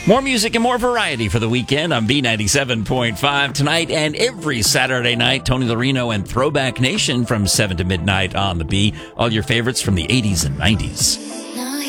More music and more variety for the weekend on B97.5 tonight and every Saturday night. Tony Lorino and Throwback Nation from 7 to midnight on the B. All your favorites from the 80s and 90s.